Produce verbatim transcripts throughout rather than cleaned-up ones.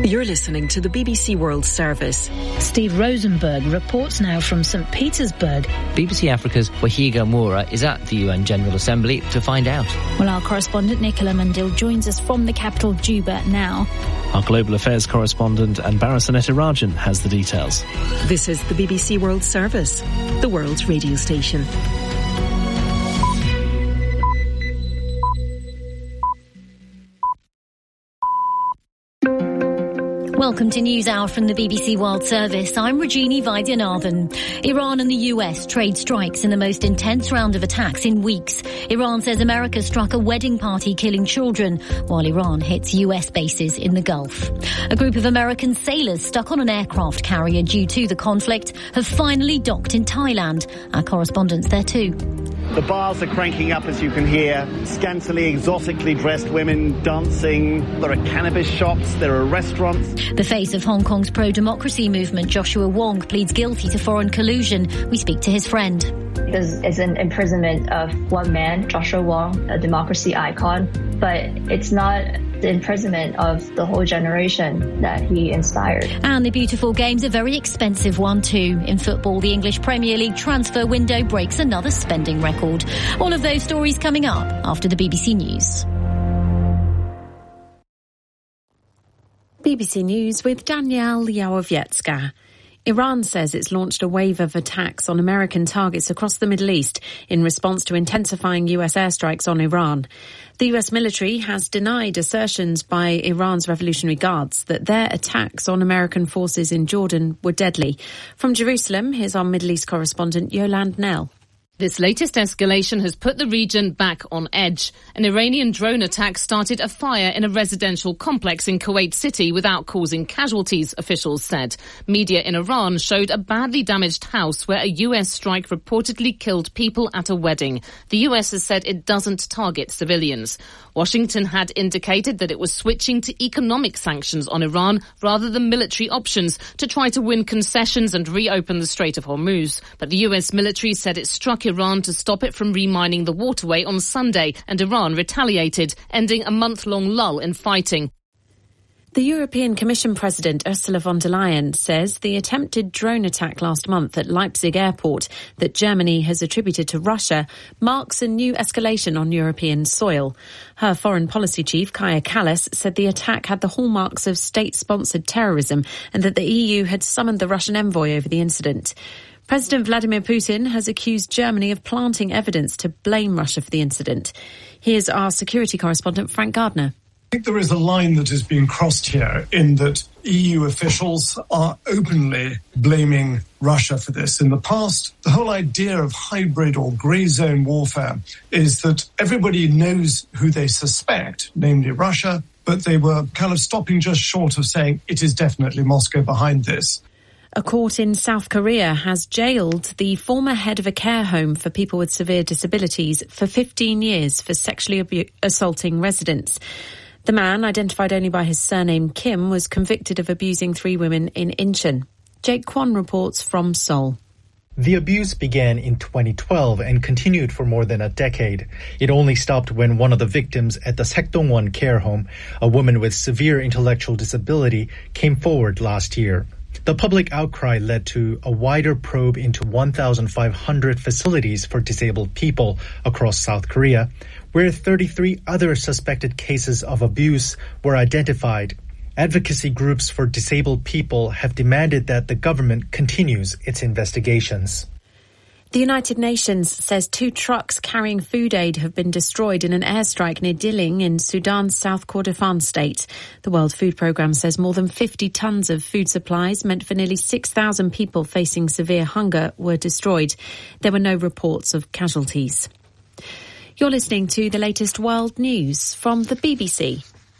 You're listening to the B B C World Service. Steve Rosenberg reports now from Saint Petersburg. B B C Africa's Wahiga Moura is at the U N General Assembly to find out. Well, our correspondent Nicola Mandil joins us from the capital, Juba, now. Our Global Affairs correspondent Anbara Sanetirajan has the details. This is the B B C World Service, the world's radio station. Welcome to News Hour from the B B C World Service. I'm Rajini Vaidyanathan. Iran and the U S trade strikes in the most intense round of attacks in weeks. Iran says America struck a wedding party killing children, while Iran hits U S bases in the Gulf. A group of American sailors stuck on an aircraft carrier due to the conflict have finally docked in Thailand. Our correspondent's there too. The bars are cranking up, as you can hear. Scantily, exotically dressed women dancing. There are cannabis shops. There are restaurants. The face of Hong Kong's pro-democracy movement, Joshua Wong, pleads guilty to foreign collusion. We speak to his friend. This is an imprisonment of one man, Joshua Wong, a democracy icon, but it's not the imprisonment of the whole generation that he inspired. And the beautiful game's a very expensive one too. In football, the English Premier League transfer window breaks another spending record. All of those stories coming up after the B B C News. B B C News with Danielle Yawowiecka. Iran says it's launched a wave of attacks on American targets across the Middle East in response to intensifying U S airstrikes on Iran. The U S military has denied assertions by Iran's Revolutionary Guards that their attacks on American forces in Jordan were deadly. From Jerusalem, here's our Middle East correspondent Yolande Nell. This latest escalation has put the region back on edge. An Iranian drone attack started a fire in a residential complex in Kuwait City without causing casualties, officials said. Media in Iran showed a badly damaged house where a U S strike reportedly killed people at a wedding. The U S has said it doesn't target civilians. Washington had indicated that it was switching to economic sanctions on Iran rather than military options to try to win concessions and reopen the Strait of Hormuz. But the U S military said it struck Iran to stop it from remining the waterway on Sunday, and Iran retaliated, ending a month-long lull in fighting. The European Commission President Ursula von der Leyen says the attempted drone attack last month at Leipzig airport that Germany has attributed to Russia marks a new escalation on European soil. Her foreign policy chief, Kaja Kallas, said the attack had the hallmarks of state-sponsored terrorism and that the E U had summoned the Russian envoy over the incident. President Vladimir Putin has accused Germany of planting evidence to blame Russia for the incident. Here's our security correspondent, Frank Gardner. I think there is a line that is being crossed here in that E U officials are openly blaming Russia for this. In the past, the whole idea of hybrid or grey zone warfare is that everybody knows who they suspect, namely Russia, but they were kind of stopping just short of saying it is definitely Moscow behind this. A court in South Korea has jailed the former head of a care home for people with severe disabilities for fifteen years for sexually abu- assaulting residents. The man, identified only by his surname Kim, was convicted of abusing three women in Incheon. Jake Kwon reports from Seoul. The abuse began in twenty twelve and continued for more than a decade. It only stopped when one of the victims at the Saekdongwon care home, a woman with severe intellectual disability, came forward last year. The public outcry led to a wider probe into one thousand five hundred facilities for disabled people across South Korea, where thirty-three other suspected cases of abuse were identified. Advocacy groups for disabled people have demanded that the government continues its investigations. The United Nations says two trucks carrying food aid have been destroyed in an airstrike near Diling in Sudan's South Kordofan state. The World Food Programme says more than fifty tons of food supplies meant for nearly six thousand people facing severe hunger were destroyed. There were no reports of casualties. You're listening to the latest world news from the B B C.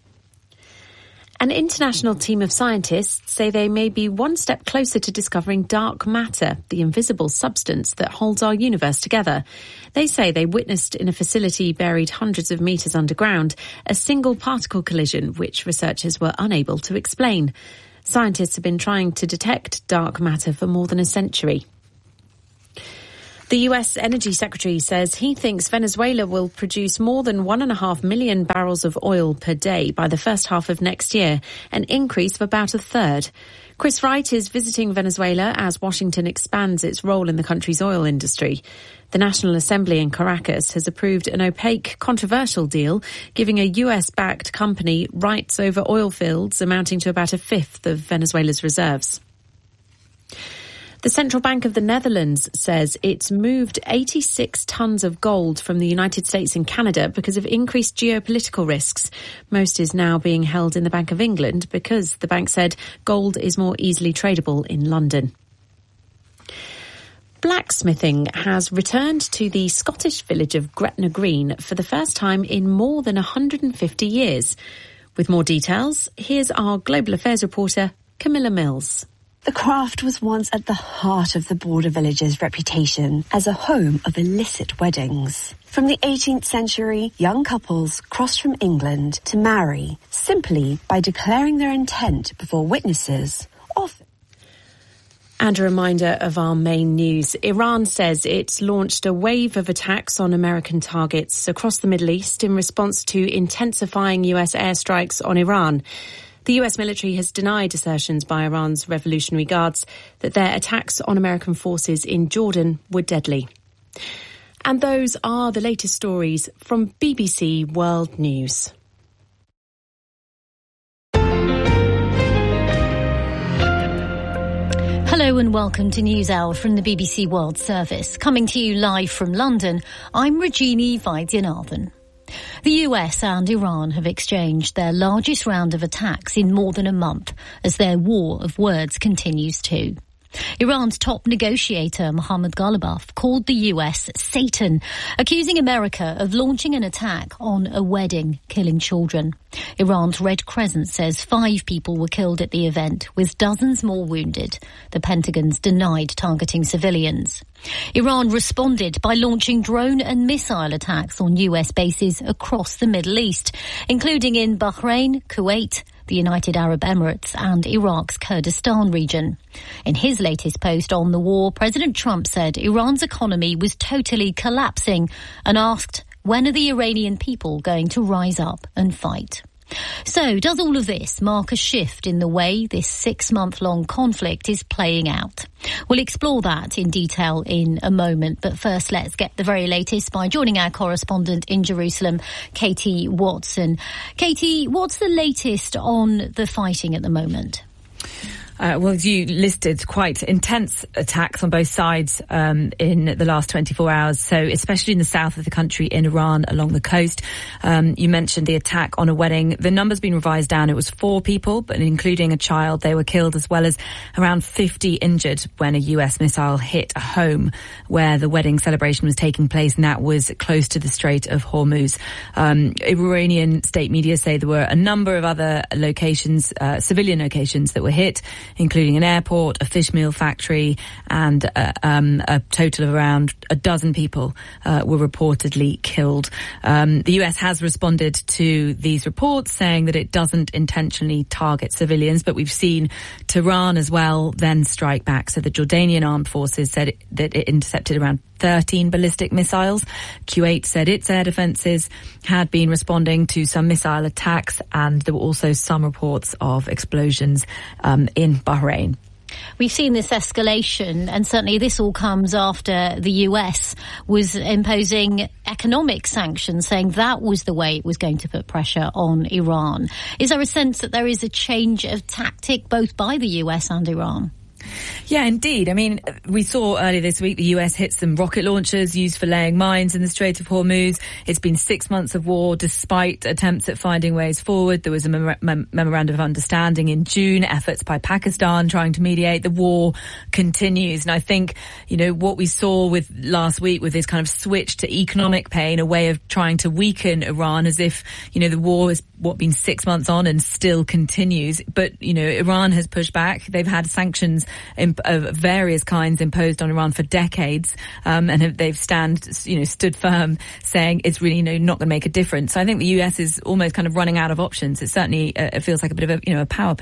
An international team of scientists say they may be one step closer to discovering dark matter, the invisible substance that holds our universe together. They say they witnessed in a facility buried hundreds of metres underground a single particle collision which researchers were unable to explain. Scientists have been trying to detect dark matter for more than a century. The U S Energy Secretary says he thinks Venezuela will produce more than one and a half million barrels of oil per day by the first half of next year, an increase of about a third. Chris Wright is visiting Venezuela as Washington expands its role in the country's oil industry. The National Assembly in Caracas has approved an opaque, controversial deal giving a U S-backed company rights over oil fields amounting to about a fifth of Venezuela's reserves. The Central Bank of the Netherlands says it's moved eighty-six tons of gold from the United States and Canada because of increased geopolitical risks. Most is now being held in the Bank of England because the bank said gold is more easily tradable in London. Blacksmithing has returned to the Scottish village of Gretna Green for the first time in more than one hundred fifty years. With more details, here's our Global Affairs reporter, Camilla Mills. The craft was once at the heart of the border village's reputation as a home of illicit weddings. From the eighteenth century, young couples crossed from England to marry simply by declaring their intent before witnesses, often. And a reminder of our main news. Iran says it's launched a wave of attacks on American targets across the Middle East in response to intensifying U S airstrikes on Iran. The U S military has denied assertions by Iran's Revolutionary Guards that their attacks on American forces in Jordan were deadly. And those are the latest stories from B B C World News. Hello and welcome to News Hour from the B B C World Service. Coming to you live from London, I'm Rajini Vaidyanathan. The U S and Iran have exchanged their largest round of attacks in more than a month as their war of words continues too. Iran's top negotiator, Mohammad Ghalibaf, called the U S Satan, accusing America of launching an attack on a wedding, killing children. Iran's Red Crescent says five people were killed at the event, with dozens more wounded. The Pentagon's denied targeting civilians. Iran responded by launching drone and missile attacks on U S bases across the Middle East, including in Bahrain, Kuwait, the United Arab Emirates and Iraq's Kurdistan region. In his latest post on the war, President Trump said Iran's economy was totally collapsing and asked, when are the Iranian people going to rise up and fight? So, does all of this mark a shift in the way this six-month-long conflict is playing out? We'll explore that in detail in a moment, but first let's get the very latest by joining our correspondent in Jerusalem, Katie Watson. Katie, what's the latest on the fighting at the moment? Uh, well, you listed quite intense attacks on both sides um, in the last twenty-four hours. So especially in the south of the country, in Iran, along the coast. Um, you mentioned the attack on a wedding. The number's been revised down. It was four people, but including a child, they were killed, as well as around fifty injured when a U S missile hit a home where the wedding celebration was taking place, and that was close to the Strait of Hormuz. Um, Iranian state media say there were a number of other locations, uh, civilian locations that were hit, including an airport, a fish meal factory, and uh, um, a total of around a dozen people uh, were reportedly killed. Um, the U S has responded to these reports, saying that it doesn't intentionally target civilians, but we've seen Tehran as well then strike back. So the Jordanian armed forces said it, that it intercepted around thirteen ballistic missiles. Kuwait said its air defences had been responding to some missile attacks, and there were also some reports of explosions um, in Bahrain. We've seen this escalation, and certainly this all comes after the U S was imposing economic sanctions, saying that was the way it was going to put pressure on Iran. Is there a sense that there is a change of tactic both by the U S and Iran? Yeah, indeed. I mean, we saw earlier this week the U S hit some rocket launchers used for laying mines in the Strait of Hormuz. It's been six months of war despite attempts at finding ways forward. There was a mem- mem- memorandum of understanding in June, efforts by Pakistan trying to mediate. The war continues. And I think, you know, what we saw with last week with this kind of switch to economic pain, a way of trying to weaken Iran, as if, you know, the war has what been six months on and still continues. But, you know, Iran has pushed back. They've had sanctions imp- of various kinds imposed on Iran for decades, um, and have, they've stand, you know, stood firm, saying it's really, you know, not going to make a difference. So I think the U S is almost kind of running out of options. It certainly uh, it feels like a bit of a, you know, a power play.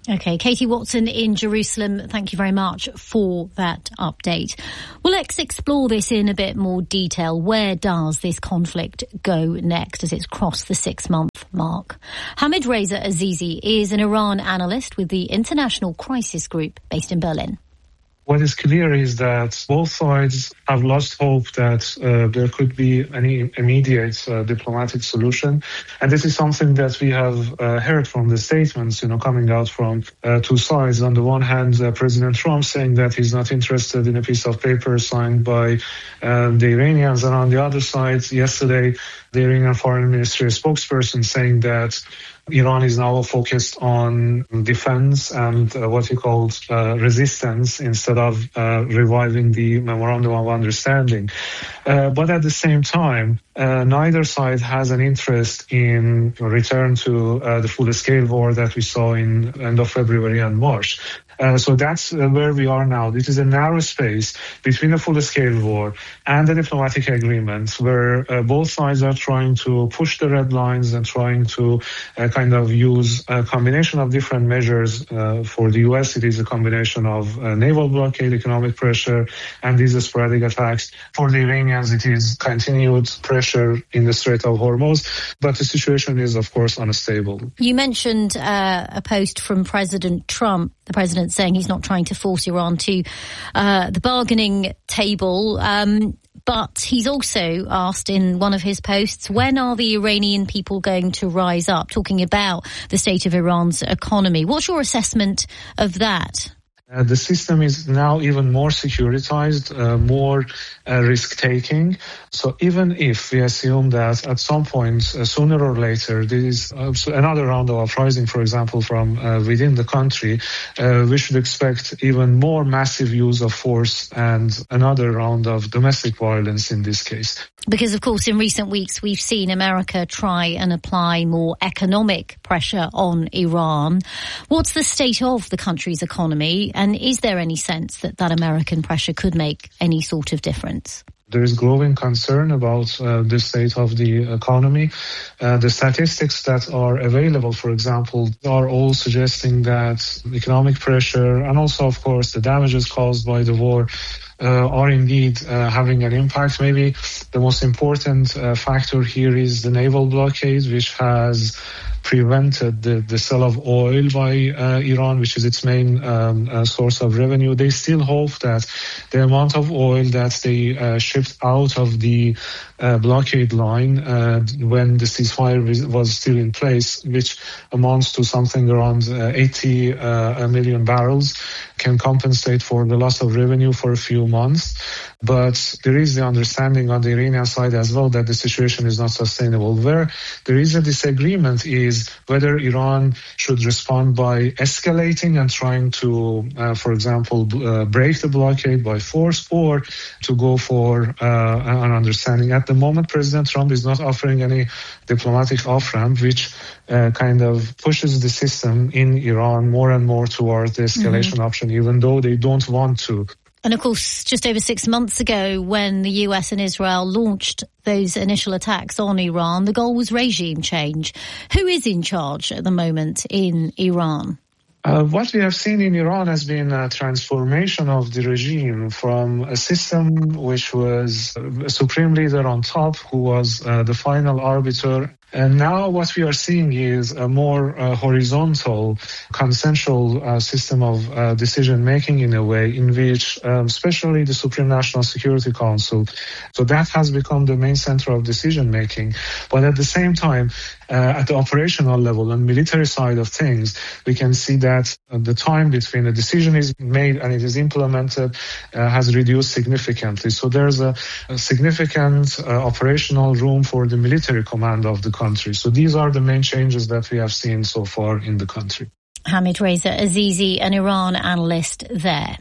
OK, Katie Watson in Jerusalem, thank you very much for that update. Well, let's explore this in a bit more detail. Where does this conflict go next as it's crossed the six-month mark? Hamid Reza Azizi is an Iran analyst with the International Crisis Group based in Berlin. What is clear is that both sides have lost hope that uh, there could be any immediate uh, diplomatic solution. And this is something that we have uh, heard from the statements, you know, coming out from uh, two sides. On the one hand, uh, President Trump saying that he's not interested in a piece of paper signed by uh, the Iranians. And on the other side, yesterday, the Iranian Foreign Ministry spokesperson saying that Iran is now focused on defense and uh, what he called uh, resistance instead of uh, reviving the Memorandum of Understanding. Uh, but at the same time, uh, neither side has an interest in return to uh, the full-scale war that we saw in end of February and March. Uh, so that's uh, where we are now. This is a narrow space between a full-scale war and a diplomatic agreement where uh, both sides are trying to push the red lines and trying to uh, kind of use a combination of different measures. Uh, for the U S, it is a combination of uh, naval blockade, economic pressure, and these sporadic attacks. For the Iranians, it is continued pressure in the Strait of Hormuz. But the situation is, of course, unstable. You mentioned uh, a post from President Trump, the president saying he's not trying to force Iran to uh, the bargaining table. Um, but he's also asked in one of his posts, when are the Iranian people going to rise up? Talking about the state of Iran's economy. What's your assessment of that? Uh, the system is now even more securitized, uh, more uh, risk-taking. So even if we assume that at some point, uh, sooner or later, there is uh, another round of uprising, for example, from uh, within the country, uh, we should expect even more massive use of force and another round of domestic violence in this case. Because, of course, in recent weeks, we've seen America try and apply more economic pressure on Iran. What's the state of the country's economy? And is there any sense that that American pressure could make any sort of difference? There is growing concern about uh, the state of the economy. Uh, the statistics that are available, for example, are all suggesting that economic pressure and also, of course, the damages caused by the war Uh, are indeed uh, having an impact. Maybe the most important uh, factor here is the naval blockade, which has prevented the, the sale of oil by uh, Iran, which is its main um, uh, source of revenue. They still hope that the amount of oil that they uh, shipped out of the uh, blockade line uh, when the ceasefire was still in place, which amounts to something around uh, eighty uh, million barrels, can compensate for the loss of revenue for a few months. But there is the understanding on the Iranian side as well that the situation is not sustainable. Where there is a disagreement is whether Iran should respond by escalating and trying to, uh, for example, uh, break the blockade by force, or to go for uh, an understanding. At the moment, President Trump is not offering any diplomatic off-ramp, which uh, kind of pushes the system in Iran more and more towards the escalation mm-hmm. option, even though they don't want to. And of course, just over six months ago, when the U S and Israel launched those initial attacks on Iran, the goal was regime change. Who is in charge at the moment in Iran? Uh, what we have seen in Iran has been a transformation of the regime from a system which was a supreme leader on top, who was uh, the final arbiter. And now what we are seeing is a more uh, horizontal, consensual uh, system of uh, decision-making in a way in which, um, especially the Supreme National Security Council, so that has become the main center of decision-making. But at the same time, uh, at the operational level and military side of things, we can see that uh, the time between a decision is made and it is implemented uh, has reduced significantly. So there's a, a significant uh, operational room for the military command of the country. Country. So these are the main changes that we have seen so far in the country. Hamid Reza Azizi, an Iran analyst there.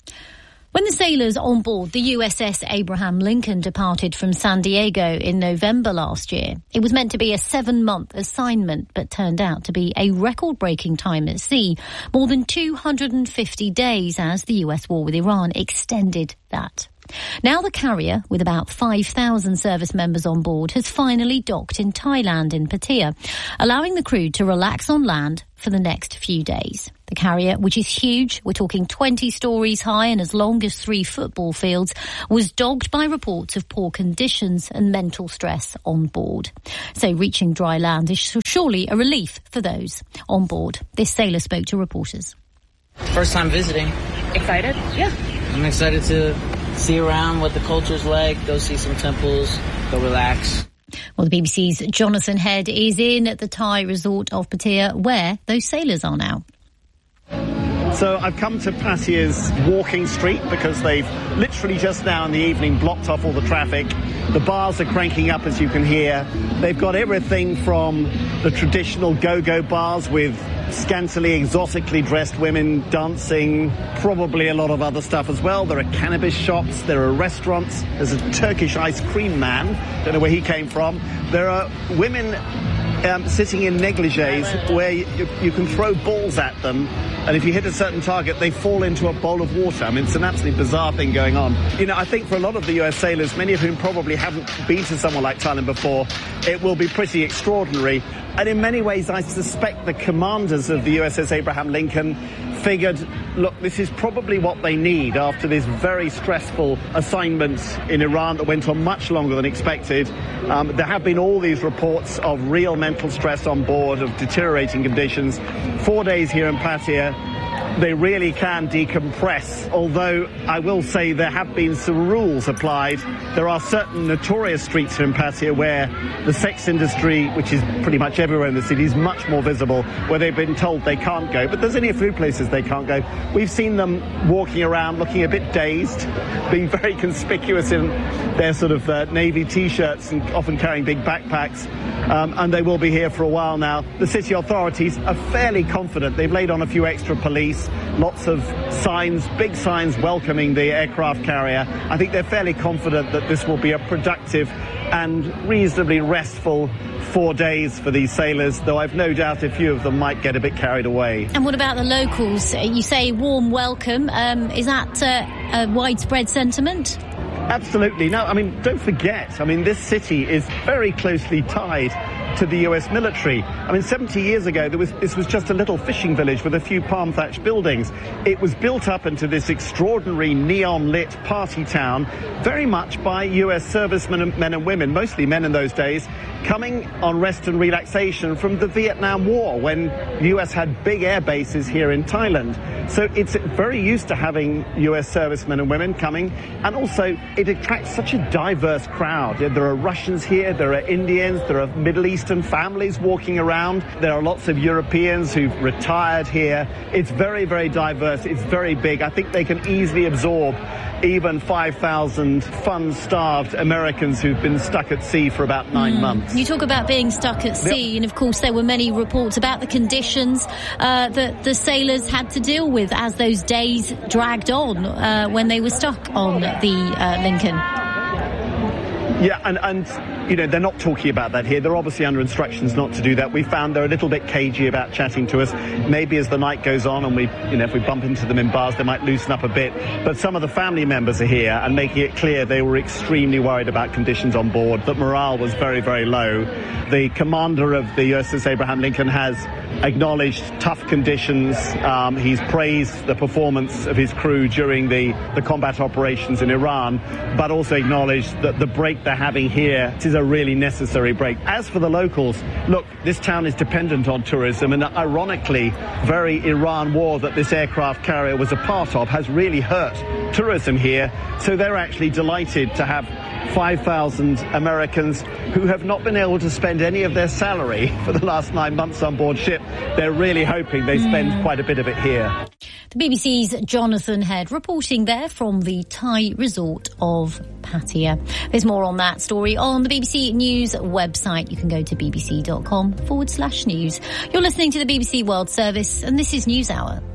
When the sailors on board the U S S Abraham Lincoln departed from San Diego in November last year, it was meant to be a seven-month assignment, but turned out to be a record-breaking time at sea, more than two hundred fifty days, as the U S war with Iran extended that Now the carrier, with about five thousand service members on board, has finally docked in Thailand in Pattaya, allowing the crew to relax on land for the next few days. The carrier, which is huge, we're talking twenty stories high and as long as three football fields, was dogged by reports of poor conditions and mental stress on board. So reaching dry land is surely a relief for those on board. This sailor spoke to reporters. First time visiting. Excited? Yeah. I'm excited to see around what the culture's like, go see some temples, go relax. Well, the B B C's Jonathan Head is in at the Thai resort of Pattaya, where those sailors are now. So I've come to Pattaya's walking street because they've literally just now in the evening blocked off all the traffic. The bars are cranking up, as you can hear. They've got everything from the traditional go-go bars with scantily, exotically dressed women dancing, probably a lot of other stuff as well. There are cannabis shops, there are restaurants, there's a Turkish ice cream man, don't know where he came from. There are women Um, sitting in negligees where you, you can throw balls at them, and if you hit a certain target, they fall into a bowl of water. I mean, it's an absolutely bizarre thing going on. You know, I think for a lot of the U S sailors, many of whom probably haven't been to somewhere like Thailand before, it will be pretty extraordinary. And in many ways, I suspect the commanders of the U S S Abraham Lincoln figured, look, this is probably what they need after this very stressful assignment in Iran that went on much longer than expected. Um, there have been all these reports of real mental stress on board, of deteriorating conditions. Four days here in Pattaya, they really can decompress, although I will say there have been some rules applied. There are certain notorious streets here in Pattaya where the sex industry, which is pretty much everywhere in the city, is much more visible, where they've been told they can't go. But there's only a few places they can't go. We've seen them walking around looking a bit dazed, being very conspicuous in their sort of uh, navy T-shirts and often carrying big backpacks. Um, and they will be here for a while now. The city authorities are fairly confident. They've laid on a few extra police, lots of signs, big signs welcoming the aircraft carrier. I think they're fairly confident that this will be a productive and reasonably restful four days for these sailors, though I've no doubt a few of them might get a bit carried away. And what about the locals? You say warm welcome. Um, is that uh, a widespread sentiment? Absolutely. No, I mean, don't forget, I mean, this city is very closely tied to the U S military. I mean, seventy years ago, there was, this was just a little fishing village with a few palm-thatched buildings. It was built up into this extraordinary neon-lit party town, very much by U S servicemen and men and women, mostly men in those days, coming on rest and relaxation from the Vietnam War, when the U S had big air bases here in Thailand. So it's very used to having U S servicemen and women coming, and also it attracts such a diverse crowd. There are Russians here, there are Indians, there are Middle Eastern families walking around. There are lots of Europeans who've retired here. It's very, very diverse. It's very big. I think they can easily absorb even five thousand fun-starved Americans who've been stuck at sea for about nine mm. months. You talk about being stuck at sea, yep. And of course there were many reports about the conditions uh, that the sailors had to deal with as those days dragged on uh, when they were stuck on the uh, Lincoln. Yeah, and, and, you know, they're not talking about that here. They're obviously under instructions not to do that. We found they're a little bit cagey about chatting to us. Maybe as the night goes on and we, you know, if we bump into them in bars, they might loosen up a bit. But some of the family members are here and making it clear they were extremely worried about conditions on board, that morale was very, very low. The commander of the U S S Abraham Lincoln has acknowledged tough conditions. Um, he's praised the performance of his crew during the, the combat operations in Iran, but also acknowledged that the break they're having here is a really necessary break. As for the locals, look, this town is dependent on tourism, and ironically, very Iran war that this aircraft carrier was a part of has really hurt tourism here, so they're actually delighted to have five thousand Americans who have not been able to spend any of their salary for the last nine months on board ship. They're really hoping they spend mm. quite a bit of it here. The B B C's Jonathan Head reporting there from the Thai resort of Pattaya. There's more on that story on the B B C News website. You can go to bbc.com forward slash news. You're listening to the B B C World Service, and this is NewsHour.